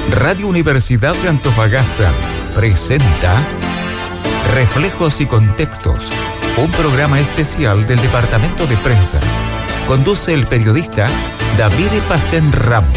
Radio Universidad de Antofagasta presenta Reflejos y Contextos, un programa especial del Departamento de Prensa. Conduce el periodista David Pastén Ramos.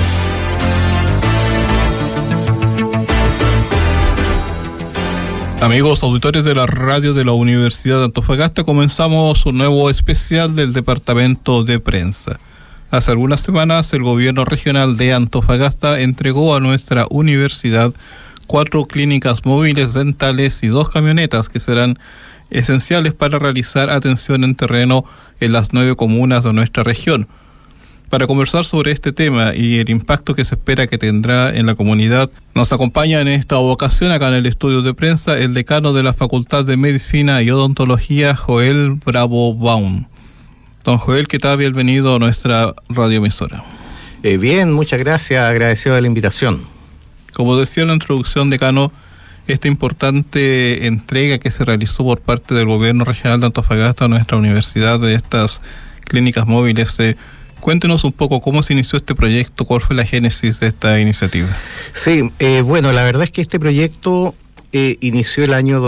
Amigos auditores de la radio de la Universidad de Antofagasta, comenzamos un nuevo especial del Departamento de Prensa. Hace algunas semanas el gobierno regional de Antofagasta entregó a nuestra universidad 4 clínicas móviles dentales y 2 camionetas que serán esenciales para realizar atención en terreno en las 9 comunas de nuestra región. Para conversar sobre este tema y el impacto que se espera que tendrá en la comunidad, nos acompaña en esta ocasión acá en el estudio de prensa el decano de la Facultad de Medicina y Odontología, Joel Bravo Baum. Don Joel, ¿qué tal? Bienvenido a nuestra radioemisora. Bien, muchas gracias, agradecido de la invitación. Como decía en la introducción, decano, esta importante entrega que se realizó por parte del gobierno regional de Antofagasta a nuestra universidad de estas clínicas móviles, cuéntenos un poco cómo se inició este proyecto, cuál fue la génesis de esta iniciativa. Sí, bueno, la verdad es que este proyecto inició el año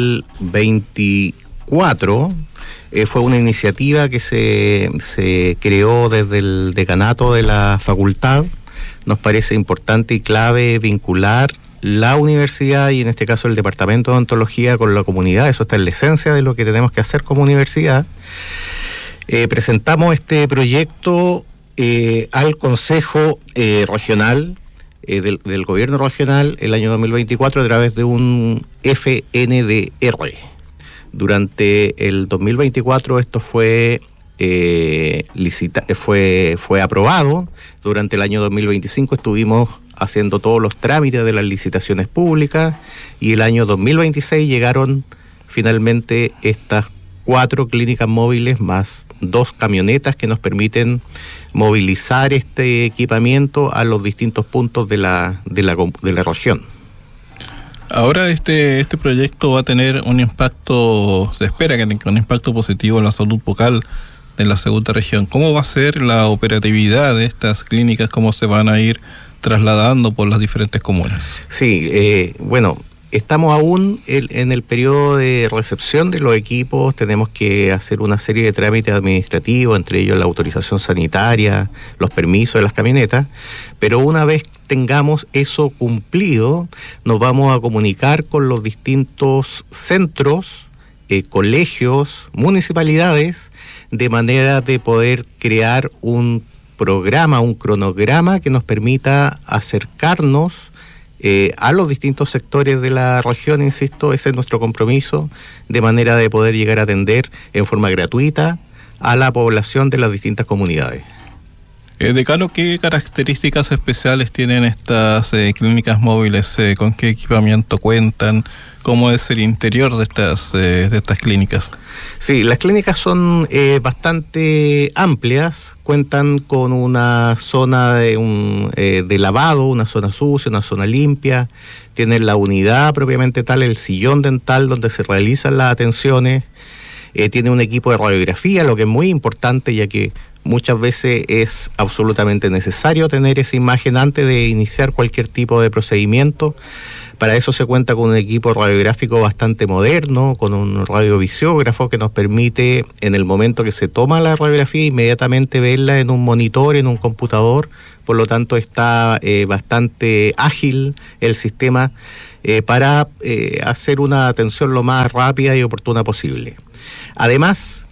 2024. Fue una iniciativa que se creó desde el decanato de la facultad. Nos parece importante y clave vincular la universidad y en este caso el departamento de odontología con la comunidad. Eso está en la esencia de lo que tenemos que hacer como universidad. Presentamos este proyecto al Consejo Regional del Gobierno Regional el año 2024 a través de un FNDR. Durante el 2024 esto fue aprobado. Durante el año 2025 estuvimos haciendo todos los trámites de las licitaciones públicas y el año 2026 llegaron finalmente estas 4 clínicas móviles más 2 camionetas que nos permiten movilizar este equipamiento a los distintos puntos de la región. Ahora este proyecto va a tener un impacto, se espera que tenga un impacto positivo en la salud bucal de la segunda región. ¿Cómo va a ser la operatividad de estas clínicas? ¿Cómo se van a ir trasladando por las diferentes comunas? Sí, bueno, estamos aún en el periodo de recepción de los equipos. Tenemos que hacer una serie de trámites administrativos, entre ellos la autorización sanitaria, los permisos de las camionetas, pero una vez tengamos eso cumplido, nos vamos a comunicar con los distintos centros, colegios, municipalidades, de manera de poder crear un programa, un cronograma que nos permita acercarnos a los distintos sectores de la región. Insisto, ese es nuestro compromiso, de manera de poder llegar a atender en forma gratuita a la población de las distintas comunidades. Decano, ¿qué características especiales tienen estas clínicas móviles? ¿Con qué equipamiento cuentan? ¿Cómo es el interior de estas clínicas? Sí, las clínicas son bastante amplias. Cuentan con una zona de lavado, una zona sucia, una zona limpia. Tienen la unidad propiamente tal, el sillón dental donde se realizan las atenciones. Tiene un equipo de radiografía, lo que es muy importante, ya que muchas veces es absolutamente necesario tener esa imagen antes de iniciar cualquier tipo de procedimiento. Para eso se cuenta con un equipo radiográfico bastante moderno, con un radiovisiógrafo que nos permite, en el momento que se toma la radiografía, inmediatamente verla en un monitor, en un computador. Por lo tanto, está bastante ágil el sistema para hacer una atención lo más rápida y oportuna posible. Además,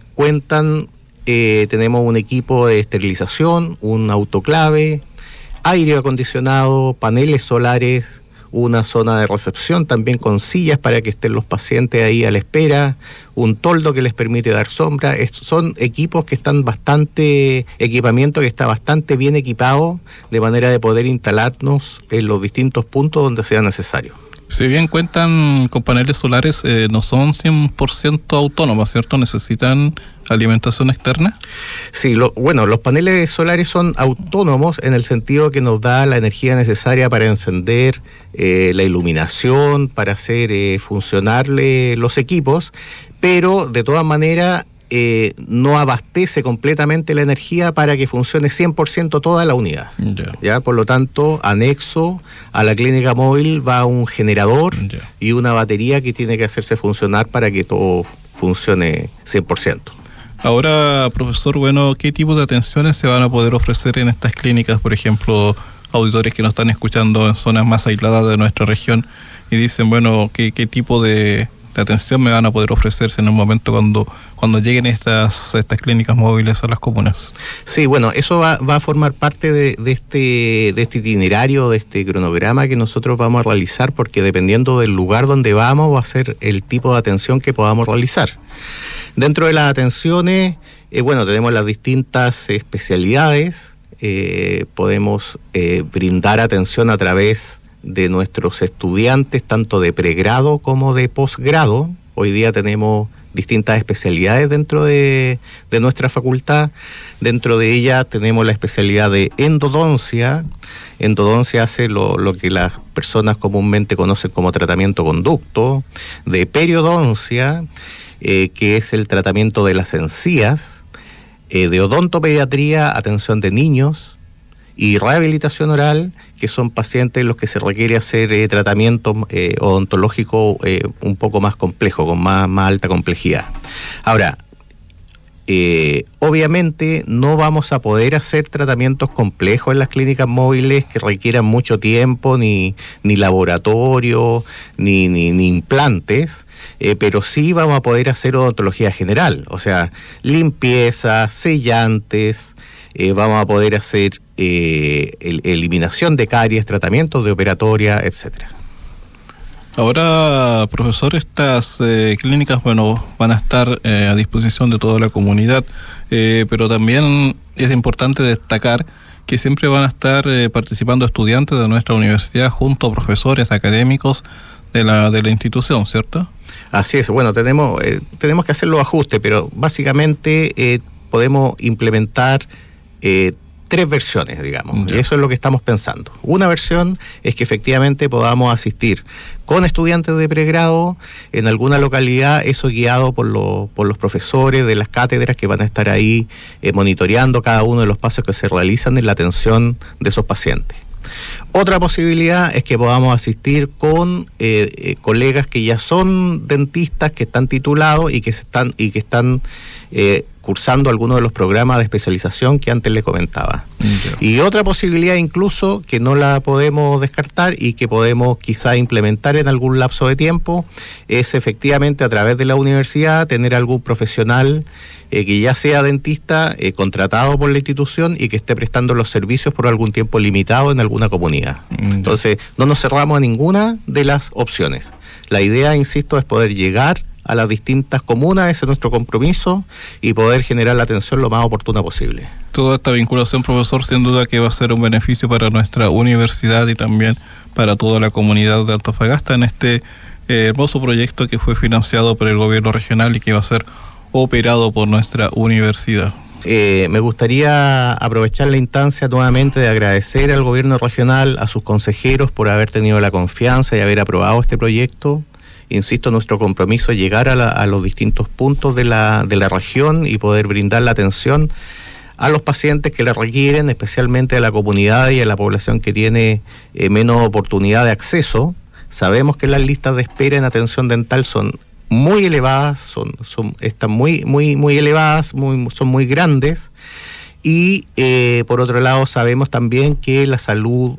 tenemos un equipo de esterilización, un autoclave, aire acondicionado, paneles solares, una zona de recepción también con sillas para que estén los pacientes ahí a la espera, un toldo que les permite dar sombra. Son equipos que están equipamiento que está bastante bien equipado, de manera de poder instalarnos en los distintos puntos donde sea necesario. Si bien cuentan con paneles solares, no son 100% autónomos, ¿cierto? ¿Necesitan alimentación externa? Sí, los paneles solares son autónomos en el sentido que nos da la energía necesaria para encender la iluminación, para hacer funcionar los equipos, pero de todas maneras no abastece completamente la energía para que funcione 100% toda la unidad. ¿Ya? Por lo tanto, anexo a la clínica móvil va un generador y una batería que tiene que hacerse funcionar para que todo funcione 100%. Ahora, profesor, bueno, ¿qué tipo de atenciones se van a poder ofrecer en estas clínicas? Por ejemplo, auditores que nos están escuchando en zonas más aisladas de nuestra región y dicen, bueno, ¿qué tipo de atención me van a poder ofrecerse en un momento cuando lleguen estas clínicas móviles a las comunas? Sí, bueno, eso va a formar parte de este itinerario, de este cronograma que nosotros vamos a realizar, porque dependiendo del lugar donde vamos va a ser el tipo de atención que podamos realizar. Dentro de las atenciones, bueno, tenemos las distintas especialidades, podemos brindar atención a través de nuestros estudiantes, tanto de pregrado como de posgrado. Hoy día tenemos distintas especialidades dentro de nuestra facultad. Dentro de ella tenemos la especialidad de endodoncia. Endodoncia hace lo que las personas comúnmente conocen como tratamiento conducto. De periodoncia, que es el tratamiento de las encías. De odontopediatría, atención de niños. Y rehabilitación oral, que son pacientes en los que se requiere hacer tratamiento odontológico un poco más complejo, con más alta complejidad. Ahora, obviamente no vamos a poder hacer tratamientos complejos en las clínicas móviles que requieran mucho tiempo, ni laboratorio, ni implantes, pero sí vamos a poder hacer odontología general, o sea, limpieza, sellantes, vamos a poder hacer eliminación de caries, tratamientos de operatoria, etcétera. Ahora, profesor, estas clínicas, bueno, van a estar a disposición de toda la comunidad, pero también es importante destacar que siempre van a estar participando estudiantes de nuestra universidad junto a profesores académicos de la institución, ¿cierto? Así es. Bueno, tenemos que hacer los ajustes, pero básicamente podemos implementar 3 versiones, digamos, y eso es lo que estamos pensando. Una versión es que efectivamente podamos asistir con estudiantes de pregrado en alguna localidad, eso guiado por los profesores de las cátedras que van a estar ahí monitoreando cada uno de los pasos que se realizan en la atención de esos pacientes. Otra posibilidad es que podamos asistir con colegas que ya son dentistas, que están titulados y que están cursando algunos de los programas de especialización que antes le comentaba. Y otra posibilidad incluso que no la podemos descartar y que podemos quizá implementar en algún lapso de tiempo es efectivamente a través de la universidad tener algún profesional que ya sea dentista contratado por la institución y que esté prestando los servicios por algún tiempo limitado en alguna comunidad. Entonces no nos cerramos a ninguna de las opciones. La idea, insisto, es poder llegar a las distintas comunas, ese es nuestro compromiso, y poder generar la atención lo más oportuna posible. Toda esta vinculación, profesor, sin duda que va a ser un beneficio para nuestra universidad y también para toda la comunidad de Antofagasta en este hermoso proyecto que fue financiado por el gobierno regional y que va a ser operado por nuestra universidad. Me gustaría aprovechar la instancia nuevamente de agradecer al gobierno regional, a sus consejeros por haber tenido la confianza y haber aprobado este proyecto. Insisto, nuestro compromiso es llegar a los distintos puntos de la región y poder brindar la atención a los pacientes que la requieren, especialmente a la comunidad y a la población que tiene menos oportunidad de acceso. Sabemos que las listas de espera en atención dental son muy elevadas, están muy elevadas, son muy grandes, y por otro lado sabemos también que la salud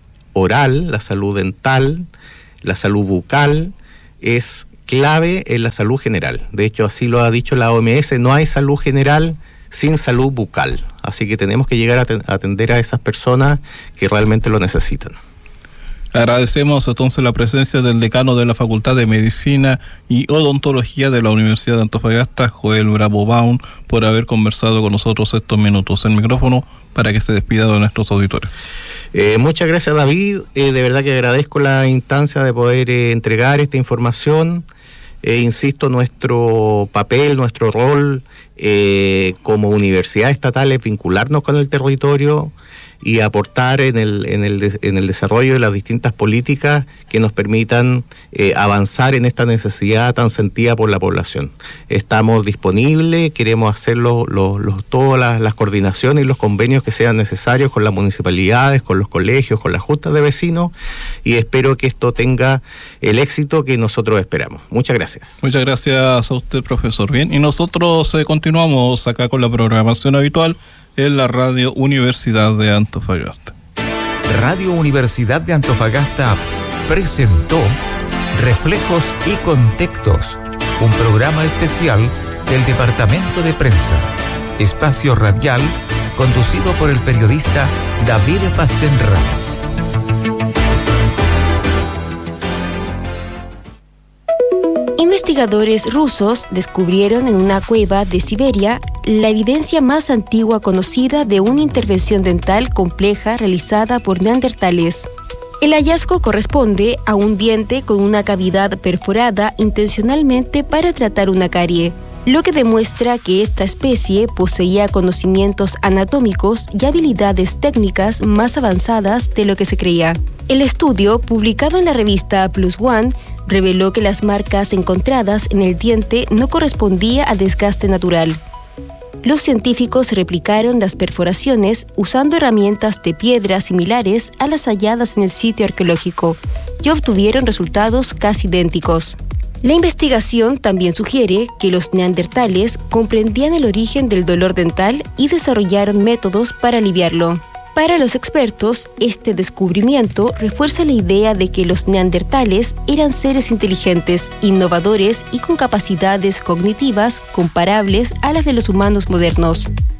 oral, la salud dental, la salud bucal es clave en la salud general. De hecho, así lo ha dicho la OMS, no hay salud general sin salud bucal. Así que tenemos que llegar a atender a esas personas que realmente lo necesitan. Agradecemos entonces la presencia del decano de la Facultad de Medicina y Odontología de la Universidad de Antofagasta, Joel Bravo Baum, por haber conversado con nosotros estos minutos. El micrófono para que se despida de nuestros auditores. Muchas gracias, David. De verdad que agradezco la instancia de poder entregar esta información. Insisto, nuestro papel, nuestro rol como universidad estatal es vincularnos con el territorio, y aportar en el desarrollo de las distintas políticas que nos permitan avanzar en esta necesidad tan sentida por la población. Estamos disponibles, queremos hacer todas las coordinaciones y los convenios que sean necesarios con las municipalidades, con los colegios, con las juntas de vecinos, y espero que esto tenga el éxito que nosotros esperamos. Muchas gracias. Muchas gracias a usted, profesor. Bien, y nosotros continuamos acá con la programación habitual en la Radio Universidad de Antofagasta. Radio Universidad de Antofagasta presentó Reflejos y Contextos, un programa especial del Departamento de Prensa, espacio radial conducido por el periodista David Pastén Ramos. Investigadores rusos descubrieron en una cueva de Siberia la evidencia más antigua conocida de una intervención dental compleja realizada por neandertales. El hallazgo corresponde a un diente con una cavidad perforada intencionalmente para tratar una carie, lo que demuestra que esta especie poseía conocimientos anatómicos y habilidades técnicas más avanzadas de lo que se creía. El estudio, publicado en la revista Plus One, reveló que las marcas encontradas en el diente no correspondían a desgaste natural. Los científicos replicaron las perforaciones usando herramientas de piedra similares a las halladas en el sitio arqueológico y obtuvieron resultados casi idénticos. La investigación también sugiere que los neandertales comprendían el origen del dolor dental y desarrollaron métodos para aliviarlo. Para los expertos, este descubrimiento refuerza la idea de que los neandertales eran seres inteligentes, innovadores y con capacidades cognitivas comparables a las de los humanos modernos.